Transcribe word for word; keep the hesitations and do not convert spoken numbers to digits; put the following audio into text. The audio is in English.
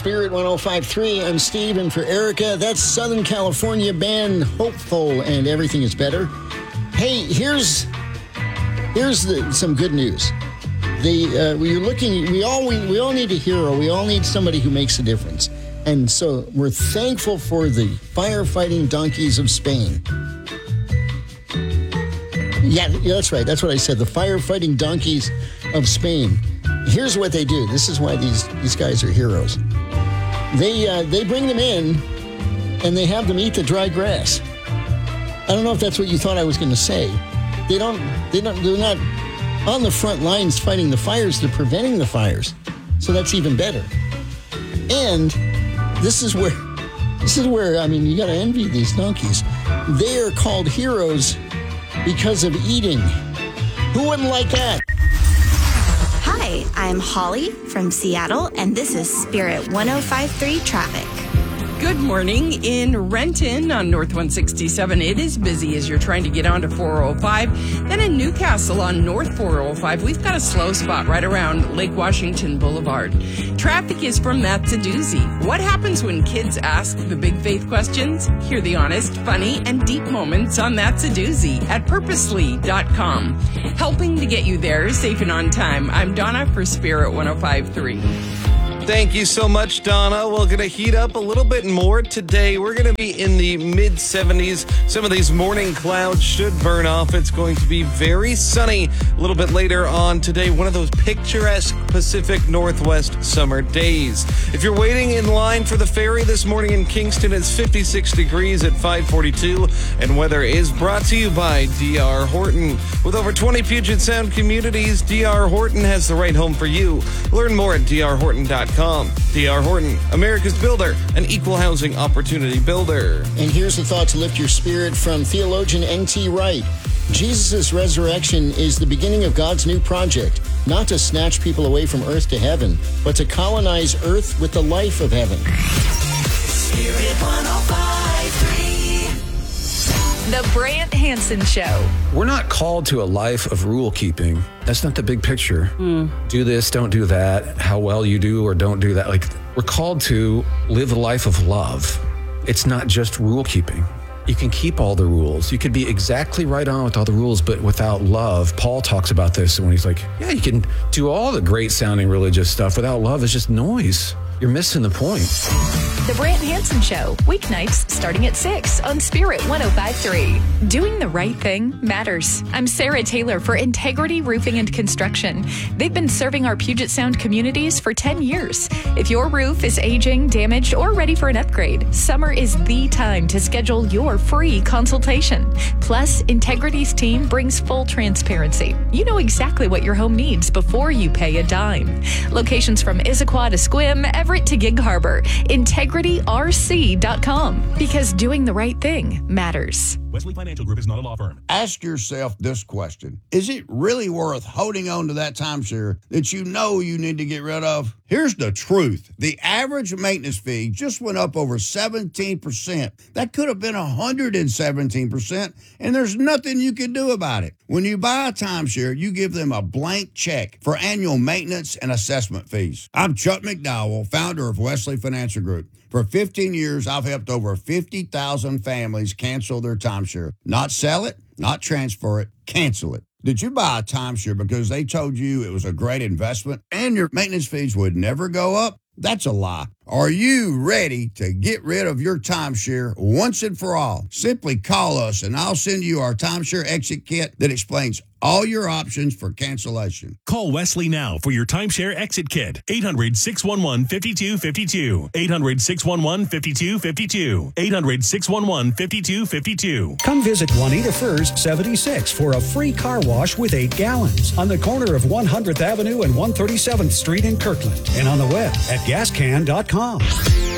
Spirit one oh five point three. I'm Steve, and for Erica, that's Southern California band Hopeful, and Everything is Better. Hey, here's here's the, some good news. The uh, we're looking. We all we, we all need a hero. We all need somebody who makes a difference. And so we're thankful for the firefighting donkeys of Spain. Yeah, yeah, that's right. That's what I said. The firefighting donkeys of Spain. Here's what they do. This is why these, these guys are heroes. They uh, they bring them in, and they have them eat the dry grass. I don't know if that's what you thought I was going to say. They don't. They don't. They're not on the front lines fighting the fires. They're preventing the fires. So that's even better. And this is where, this is where I mean, you got to envy these donkeys. They are called heroes because of eating. Who wouldn't like that? Hi, I'm Holly from Seattle, and this is Spirit one oh five point three Traffic. Good morning. In Renton on North one sixty-seven, it is busy as you're trying to get onto four oh five. Then in Newcastle on North four oh five, we've got a slow spot right around Lake Washington Boulevard. Traffic is from That's a Doozy. What happens when kids ask the big faith questions? Hear the honest, funny, and deep moments on That's a Doozy at purposely dot com. Helping to get you there safe and on time. I'm Donna for Spirit one oh five point three. Thank you so much, Donna. We're going to heat up a little bit more today. We're going to be in the mid seventies. Some of these morning clouds should burn off. It's going to be very sunny a little bit later on today. One of those picturesque Pacific Northwest summer days. If you're waiting in line for the ferry this morning in Kingston, it's fifty-six degrees at five forty-two. And weather is brought to you by D R Horton. With over twenty Puget Sound communities, D R Horton has the right home for you. Learn more at D R horton dot com. D R Horton, America's builder, an equal housing opportunity builder. And here's the thought to lift your spirit from theologian N T Wright. Jesus' resurrection is the beginning of God's new project, not to snatch people away from earth to heaven, but to colonize earth with the life of heaven. Spirit one oh five point three. The Brant Hansen Show. We're not called to a life of rule keeping. That's not the big picture. Mm. Do this, don't do that, how well you do or don't do that. Like, we're called to live a life of love. It's not just rule keeping. You can keep all the rules. You could be exactly right on with all the rules, but without love. Paul talks about this when he's like, yeah, you can do all the great sounding religious stuff. Without love, it's just noise. You're missing the point. The Brant Hansen Show, weeknights starting at six on Spirit one oh five point three. Doing the right thing matters. I'm Sarah Taylor for Integrity Roofing and Construction. They've been serving our Puget Sound communities for ten years. If your roof is aging, damaged, or ready for an upgrade, summer is the time to schedule your free consultation. Plus, Integrity's team brings full transparency. You know exactly what your home needs before you pay a dime. Locations from Issaquah to Sequim, Everett to Gig Harbor. Integrity R C dot com, because doing the right thing matters. Wesley Financial Group is not a law firm. Ask yourself this question. Is it really worth holding on to that timeshare that you know you need to get rid of? Here's the truth. The average maintenance fee just went up over seventeen percent. That could have been one hundred seventeen percent, and there's nothing you can do about it. When you buy a timeshare, you give them a blank check for annual maintenance and assessment fees. I'm Chuck McDowell, founder of Wesley Financial Group. For fifteen years, I've helped over fifty thousand families cancel their timeshare. Not sell it, not transfer it, cancel it. Did you buy a timeshare because they told you it was a great investment and your maintenance fees would never go up? That's a lie. Are you ready to get rid of your timeshare once and for all? Simply call us and I'll send you our timeshare exit kit that explains all your options for cancellation. Call Wesley now for your timeshare exit kit. eight hundred, six one one, five two five two. eight hundred, six one one, five two five two. eight hundred, six one one, five two five two. Come visit Juanita Furs seventy-six for a free car wash with eight gallons on the corner of one hundredth Avenue and one hundred thirty-seventh Street in Kirkland, and on the web at gas can dot com.